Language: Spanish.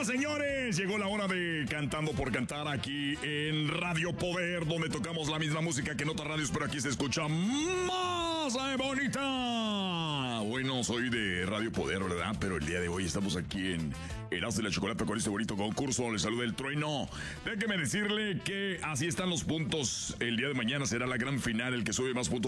Señoras, señores, llegó la hora de Cantando por Cantar aquí en Radio Poder, donde tocamos la misma música que en otras radios, pero aquí se escucha más bonita. Bueno, soy de Radio Poder, ¿verdad? Pero el día de hoy estamos aquí en Erasmo de la Chocolate con este bonito concurso. Les saluda el Trueno. Déjeme decirle que así están los puntos. El día de mañana será la gran final. El que sube más puntos